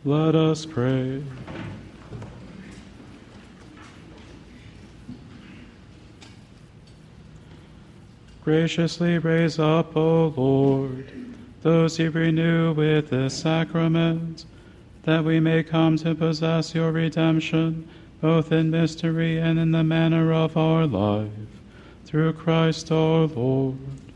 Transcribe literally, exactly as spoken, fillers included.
Let us pray. Graciously raise up, O Lord, those you renew with this sacrament, that we may come to possess your redemption, both in mystery and in the manner of our life. Through Christ our Lord.